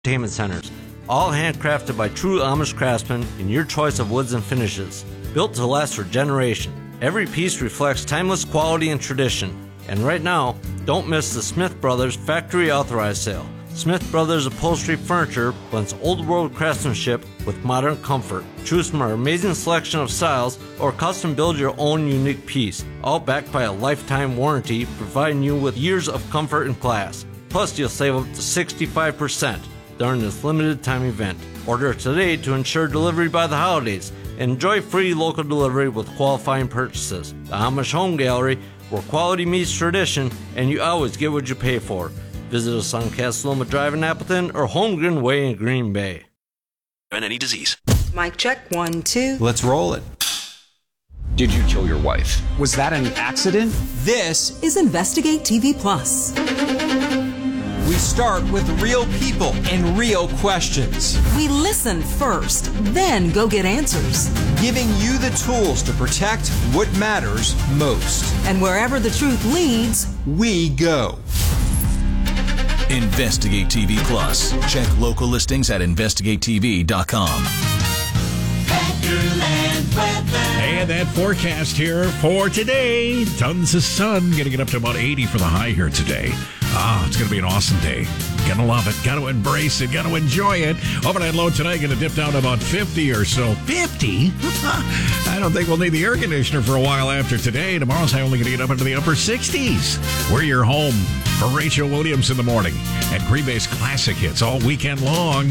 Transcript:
entertainment centers, all handcrafted by true Amish craftsmen in your choice of woods and finishes. Built to last for generations, every piece reflects timeless quality and tradition. And right now, don't miss the Smith Brothers Factory Authorized Sale. Smith Brothers Upholstery Furniture blends old world craftsmanship with modern comfort. Choose from our amazing selection of styles or custom build your own unique piece, all backed by a lifetime warranty providing you with years of comfort and class. Plus, you'll save up to 65% during this limited time event. Order today to ensure delivery by the holidays. Enjoy free local delivery with qualifying purchases. The Amish Home Gallery, where quality meets tradition and you always get what you pay for. Visit us on Castelloma Drive in Appleton or Holmgren Way in Green Bay. And any disease. Mic check, 1, 2. Let's roll it. Did you kill your wife? Was that an accident? This is Investigate TV Plus. We start with real people and real questions. We listen first, then go get answers. Giving you the tools to protect what matters most. And wherever the truth leads, we go. Investigate TV Plus. Check local listings at investigatetv.com. And that forecast here for today. Tons of sun. Getting it up to about 80 for the high here today. It's going to be an awesome day. Gonna love it. Gotta embrace it. Gotta enjoy it. Overnight low tonight going to dip down to about 50 or so. 50? I don't think we'll need the air conditioner for a while after today. Tomorrow's high only going to get up into the upper 60s. We're your home for Rachel Williams in the morning and Green Bay's classic hits all weekend long.